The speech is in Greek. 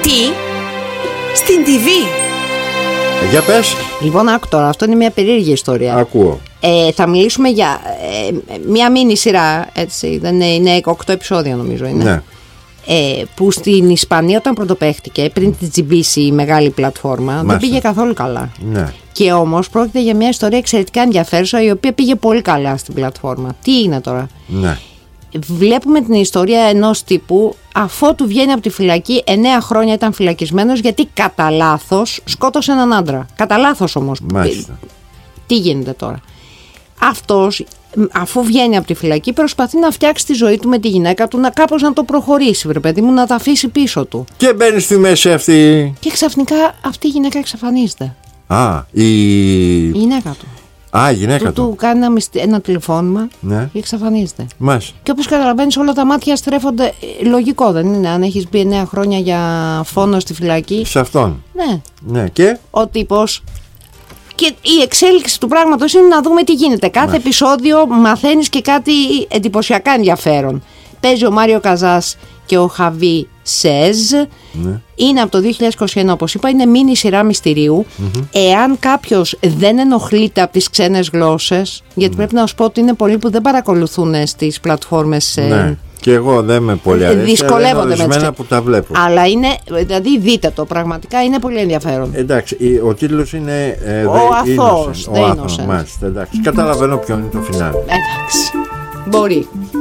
Τι? Στην TV? Για πες. Λοιπόν, άκου τώρα, αυτό είναι μια περίεργη ιστορία. Ακούω. Θα μιλήσουμε για μια μίνι σειρά, έτσι, δεν είναι 8 επεισόδια νομίζω είναι. Ναι. Που στην Ισπανία όταν πρωτοπαίχτηκε, πριν τη GBC, η μεγάλη πλατφόρμα, δεν πήγε καθόλου καλά. Ναι. Και όμως πρόκειται για μια ιστορία εξαιρετικά ενδιαφέρουσα, η οποία πήγε πολύ καλά στην πλατφόρμα. Τι είναι τώρα? Ναι. Βλέπουμε την ιστορία ενός τύπου, αφότου βγαίνει από τη φυλακή, 9 χρόνια ήταν φυλακισμένος γιατί κατά λάθος σκότωσε έναν άντρα. Κατά λάθος όμως. Μάλιστα. Τι γίνεται τώρα? Αυτός, αφού βγαίνει από τη φυλακή, προσπαθεί να φτιάξει τη ζωή του με τη γυναίκα του, κάπως να το προχωρήσει, βρε παιδί μου, να τα αφήσει πίσω του. Και μπαίνει στη μέση αυτή. Και ξαφνικά αυτή η γυναίκα εξαφανίζεται. Η γυναίκα του. Η γυναίκα του. Του κάνει ένα τηλεφώνημα, ναι. Και εξαφανίζεται. Μάλιστα. Και όπως καταλαβαίνεις, όλα τα μάτια στρέφονται. Λογικό δεν είναι? Αν έχεις μπει 9 χρόνια για φόνο στη φυλακή. Σε αυτόν. Ναι. Ναι. Και Ο τύπος. Και η εξέλιξη του πράγματος είναι να δούμε τι γίνεται. Κάθε επεισόδιο μαθαίνεις και κάτι εντυπωσιακά ενδιαφέρον. Παίζει ο Μάριο Καζάς και ο Χαβί Σέζ. Ναι. Είναι από το 2021, όπως είπα. Είναι μίνι σειρά μυστηρίου. Εάν κάποιος δεν ενοχλείται από τις ξένες γλώσσες, γιατί πρέπει να σου πω ότι είναι πολλοί που δεν παρακολουθούν στις πλατφόρμες. Ναι. Και εγώ δεν με πολύ αρέσει. Δυσκολεύονται με τις που τα βλέπω. Αλλά είναι, δηλαδή δείτε το, πραγματικά είναι πολύ ενδιαφέρον. Εντάξει, ο τίτλος είναι ο αθώος. Μάλιστα, εντάξει. Καταλαβαίνω ποιο είναι το φινάλι. Εντάξει, μπορεί.